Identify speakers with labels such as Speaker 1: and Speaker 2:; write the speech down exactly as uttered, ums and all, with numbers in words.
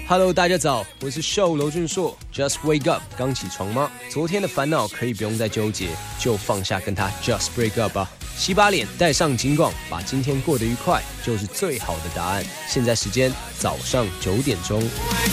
Speaker 1: Hello， 大家早，我是秀娄俊硕。Just wake up， 刚起床吗？昨天的烦恼可以不用再纠结，就放下，跟他 Just break up 吧。洗把脸，戴上金光，把今天过得愉快，就是最好的答案。现在时间早上九点钟。